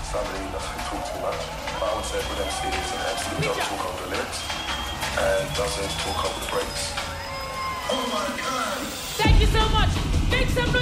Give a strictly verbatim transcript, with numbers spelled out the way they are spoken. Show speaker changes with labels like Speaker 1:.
Speaker 1: somebody who doesn't talk too much. But I would say with M C is an M C who does talk over the lyrics and doesn't talk over the breaks. Oh my God!
Speaker 2: Thank you so much. Make some noise.